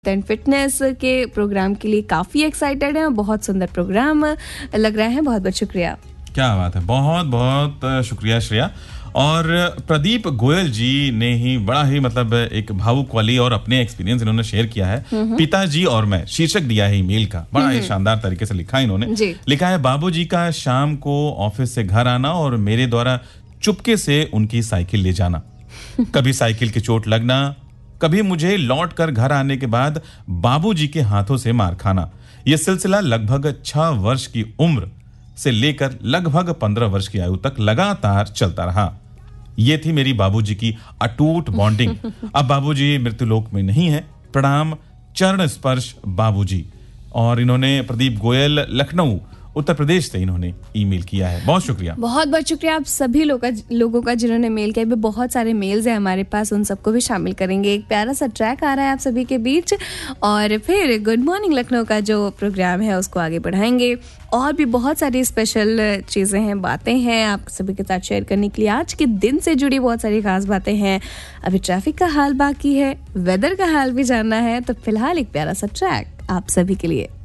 And fitness के programme के लिए काफ़ी एक्साइटेड हैं। बहुत सुंदर प्रोग्राम लग रहा है। बहुत बहुत शुक्रिया। क्या बात है, बहुत बहुत शुक्रिया श्रेया। और प्रदीप गोयल जी ने ही बड़ा ही मतलब एक भावुक वाली और अपने एक्सपीरियंस इन्होंने शेयर किया है। पिताजी और मैं शीर्षक दिया है ईमेल का, बड़ा ही शानदार तरीके से लिखा इन्होंने। लिखा है, बाबूजी का शाम को ऑफिस से घर आना और मेरे द्वारा चुपके से उनकी साइकिल ले जाना, कभी साइकिल की चोट लगना, कभी मुझे लौट कर घर आने के बाद बाबूजी के हाथों से मार खाना। यह सिलसिला लगभग 6 वर्ष की उम्र से लेकर लगभग 15 वर्ष की आयु तक लगातार चलता रहा। यह थी मेरी बाबूजी की अटूट बॉन्डिंग। अब बाबूजी मृत्युलोक में नहीं है। प्रणाम, चरण स्पर्श बाबूजी। और इन्होंने प्रदीप गोयल, लखनऊ, उत्तर प्रदेश से इन्होंने ईमेल किया है। बहुत शुक्रिया। बहुत बहुत शुक्रिया आप सभी लोगों का जिन्होंने मेल किया। बहुत सारे मेल्स हैं हमारे पास, उन सबको भी शामिल करेंगे। एक प्यारा सा ट्रैक आ रहा है आप सभी के बीच और फिर गुड मॉर्निंग लखनऊ का जो प्रोग्राम है उसको आगे बढ़ाएंगे। और भी बहुत सारी स्पेशल चीज़ें हैं, बातें हैं आप सभी के साथ शेयर करने के लिए। आज के दिन से जुड़ी बहुत सारी खास बातें हैं। अभी ट्रैफिक का हाल बाकी है, वेदर का हाल भी जानना है। तो फिलहाल एक प्यारा सा ट्रैक आप सभी के लिए।